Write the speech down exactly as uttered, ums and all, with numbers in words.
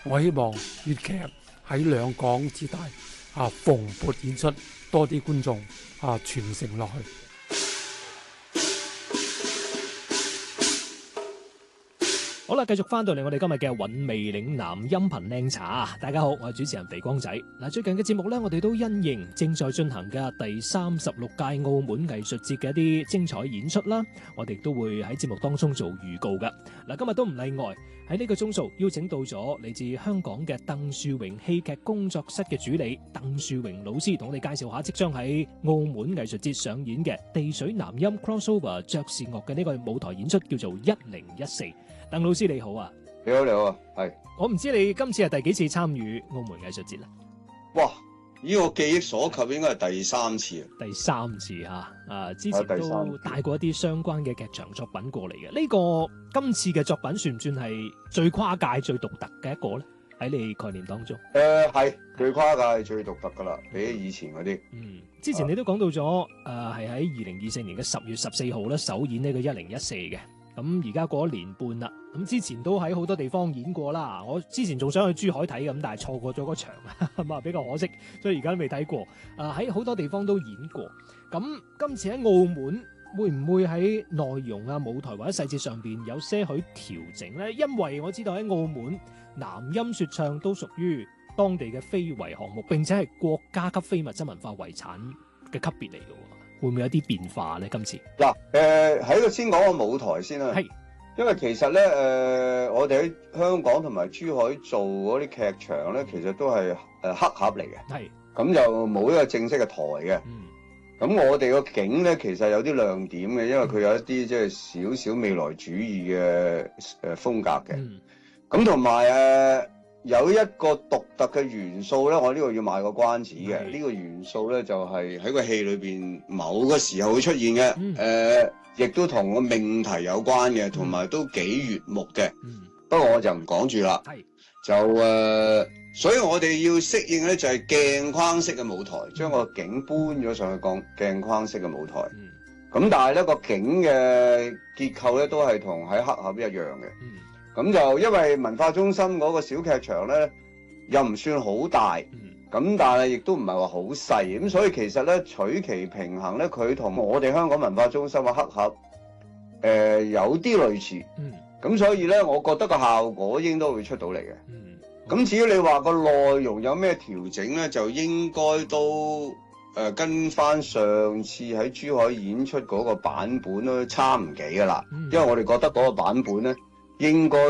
我希望粵劇喺兩港之大啊蓬勃演出，多啲觀眾啊傳承落去。 好啦，繼續翻到嚟我哋今日嘅韻味嶺南音頻靚茶。大家好，我係主持人肥光仔。嗱，最近嘅節目呢，我哋都因應正在進行嘅第三十六屆澳門藝術節嘅一啲精彩演出啦，我哋都會喺節目當中做預告㗎。嗱，今日都唔例外，喺呢個鐘數邀請到咗嚟自香港嘅鄧樹榮戲劇工作室嘅主理鄧樹榮老師，同我哋介紹下即將喺澳門藝術節上演嘅地水南音 crossover 爵士樂嘅呢個舞台演出，叫做一零一四。鄧老師你好啊。 你好，你好啊，係。 我唔知你今次係第幾次參與澳門藝術節啦？ 哇，呢個記憶所及應該係第三次啊。 第三次吓，啊，之前第三都帶過一啲相關嘅劇場作品過嚟嘅。呢個今次嘅作品算唔算係最跨界、最獨特嘅一個咧？喺你概念當中？ 誒，係最跨界、最獨特噶啦，比起以前嗰啲。 嗯，之前你都講到咗，誒，係喺二零二四年嘅十月十四號咧首演呢個一零一四嘅。咁而家過咗年半啦，咁之前都喺好多地方演過啦。我之前仲想去珠海睇咁，但係錯過咗嗰場，咁啊比較可惜，所以而家都未睇過。誒喺好多地方都演過。咁今次喺澳門會唔會喺內容啊、舞台或者細節上邊有些許調整呢？因為我知道喺澳門南音説唱都屬於當地嘅非遺項目，並且係國家級非物質文化遺產嘅級別嚟嘅。會唔會有啲變化咧？今次嗱，誒喺度先講個舞台先啦。 係， 因為其實咧，誒、呃、我哋喺香港同埋珠海做嗰啲劇場咧，其實都係誒黑盒嚟嘅。 係， 咁就冇一個正式嘅台嘅。嗯。咁我哋個景咧，其實有啲亮點嘅，因為佢有一啲即係少少未來主義嘅誒風格嘅。嗯。咁同埋誒。有一個獨特嘅元素咧，我呢個要賣個關子嘅。呢、這個元素咧就係、是、喺個戲裏邊某個時候會出現嘅。誒、嗯呃，亦都同個命題有關嘅，同埋都幾悅目嘅。嗯。不過我就唔講住啦。係。就誒、呃，所以我哋要適應咧，就係鏡框式嘅舞台，將個景搬咗上去講鏡框式嘅舞台。嗯。咁但係咧個景嘅結構咧都係同喺黑盒一樣嘅。嗯。咁就因為文化中心嗰個小劇場咧，又唔算好大，咁、嗯、但係亦都唔係話好細，咁所以其實咧取其平衡咧，佢同我哋香港文化中心嘅黑盒，誒、呃、有啲類似，咁、嗯、所以咧，我覺得個效果應該會出到嚟嘅。咁、嗯、至於你話個內容有咩調整咧，就應該都誒、呃、跟翻上次喺珠海演出嗰個版本都差唔幾噶啦，因為我哋覺得嗰個版本咧。應該